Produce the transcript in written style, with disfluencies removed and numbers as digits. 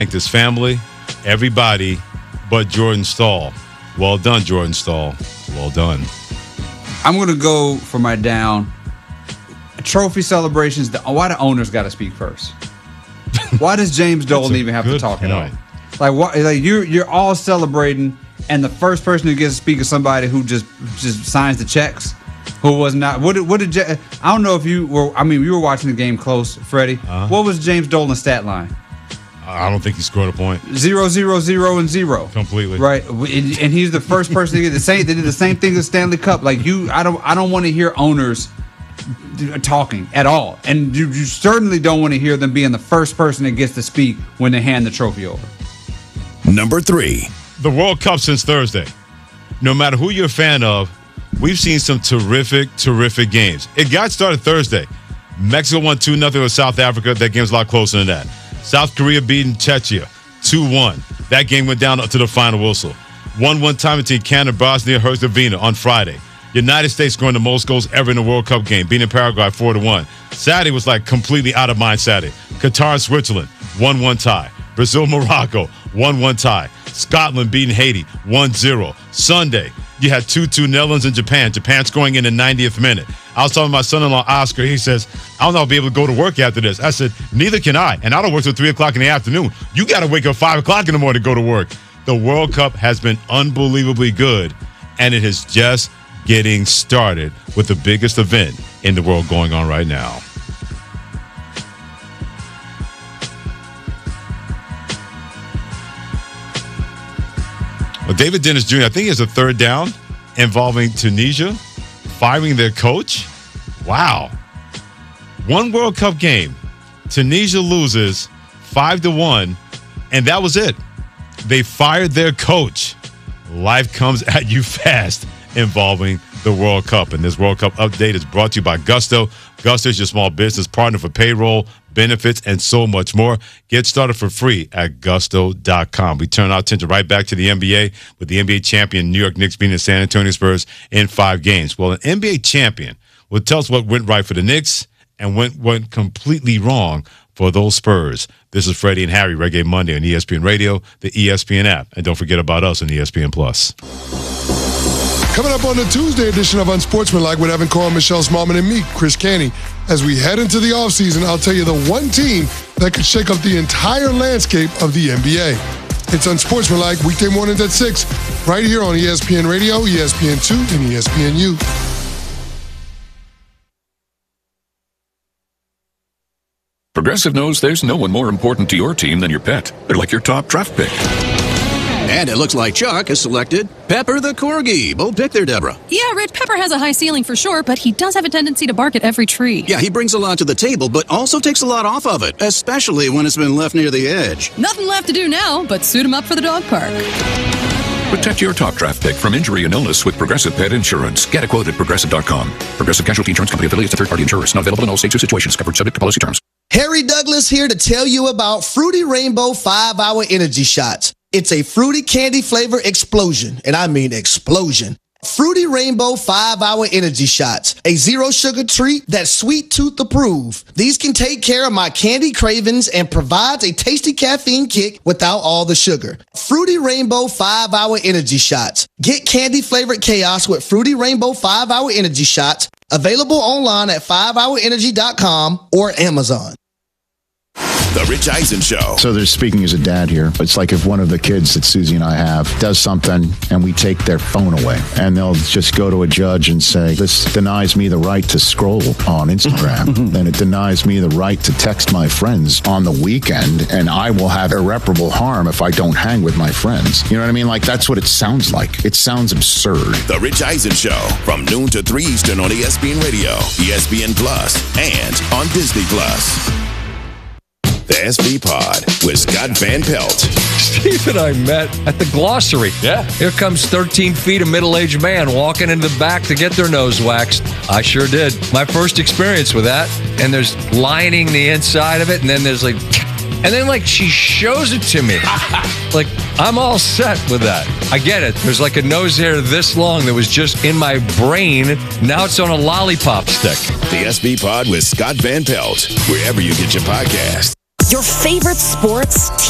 thank his family, everybody but Jordan Stahl. Well done, Jordan Stahl. Well done. I'm going to go for my down. Trophy celebrations. Why the owners got to speak first? Why does James Dolan even have to talk at all? Like, what? Like you're all celebrating, and the first person who gets to speak is somebody who just signs the checks. Who was not? What did? I don't know if you were. I mean, you were watching the game close, Freddie. What was James Dolan's stat line? I don't think he scored a point. 0, 0, 0, and 0. Completely. Right, and he's the first person to get the same. They did the same thing with Stanley Cup. Like I don't want to hear owners talking at all, and you certainly don't want to hear them being the first person that gets to speak when they hand the trophy over. Number 3. The World Cup since Thursday. No matter who you're a fan of, we've seen some terrific games. It got started Thursday. Mexico won 2-0 with South Africa. That game's a lot closer than that. South Korea beating Czechia 2-1. That game went down to the final whistle. 1-1 time between Canada, Bosnia, Herzegovina on Friday. United States scoring the most goals ever in a World Cup game, beating Paraguay 4-1. Saturday was like completely out of mind Saturday. Qatar, Switzerland, 1-1 tie. Brazil, Morocco, 1-1 tie. Scotland beating Haiti, 1-0. Sunday, you had 2-2 Netherlands and Japan. Japan scoring in the 90th minute. I was talking to my son-in-law, Oscar. He says, I don't know if I'll be able to go to work after this. I said, neither can I. And I don't work till 3 o'clock in the afternoon. You got to wake up 5 o'clock in the morning to go to work. The World Cup has been unbelievably good, and it is just getting started with the biggest event in the world going on right now. Well, David Dennis Jr., I think he has a third down involving Tunisia firing their coach. Wow. One World Cup game. Tunisia loses 5-1, and that was it. They fired their coach. Life comes at you fast involving the World Cup. And this World Cup update is brought to you by Gusto. Gusto is your small business partner for payroll, benefits, and so much more. Get started for free at gusto.com. We turn our attention right back to the NBA with the NBA champion New York Knicks beating the San Antonio Spurs in 5 games. Well, an NBA champion will tell us what went right for the Knicks and went completely wrong for those Spurs. This is Freddie and Harry, Reggae Monday on ESPN Radio, the ESPN app. And don't forget about us on ESPN+. Coming up on the Tuesday edition of Unsportsmanlike with Evan Cohen, Michelle Smallman, and me, Chris Canty. As we head into the offseason, I'll tell you the one team that could shake up the entire landscape of the NBA. It's Unsportsmanlike, weekday mornings at 6, right here on ESPN Radio, ESPN2, and ESPNU. Progressive knows there's no one more important to your team than your pet. They're like your top draft pick. And it looks like Chuck has selected Pepper the Corgi. Bold pick there, Deborah. Yeah, Rich, Pepper has a high ceiling for sure, but he does have a tendency to bark at every tree. Yeah, he brings a lot to the table, but also takes a lot off of it, especially when it's been left near the edge. Nothing left to do now but suit him up for the dog park. Protect your top draft pick from injury and illness with Progressive Pet Insurance. Get a quote at Progressive.com. Progressive Casualty Insurance Company affiliates and third-party insurers. Not available in all states or situations. Covered subject to policy terms. Harry Douglas here to tell you about Fruity Rainbow 5-Hour Energy Shots. It's a fruity candy flavor explosion, and I mean explosion. Fruity Rainbow 5-Hour Energy Shots, a zero-sugar treat that's sweet tooth approved. These can take care of my candy cravings and provides a tasty caffeine kick without all the sugar. Fruity Rainbow 5-Hour Energy Shots. Get candy-flavored chaos with Fruity Rainbow 5-Hour Energy Shots, available online at 5hourenergy.com or Amazon. The Rich Eisen Show. So there's speaking as a dad here. It's like if one of the kids that Susie and I have does something and we take their phone away and they'll just go to a judge and say, this denies me the right to scroll on Instagram. Then it denies me the right to text my friends on the weekend, and I will have irreparable harm if I don't hang with my friends. You know what I mean? Like, that's what it sounds like. It sounds absurd. The Rich Eisen Show from noon to 3 Eastern on ESPN Radio, ESPN Plus, and on Disney Plus. The SV Pod with Scott Van Pelt. Steve and I met at the Glossary. Yeah. Here comes 13 feet of middle-aged man walking into the back to get their nose waxed. I sure did. My first experience with that. And there's lining the inside of it, and then there's like she shows it to me. Like, I'm all set with that. I get it. There's like a nose hair this long that was just in my brain. Now it's on a lollipop stick. The SV Pod with Scott Van Pelt, wherever you get your podcast. Your favorite sports,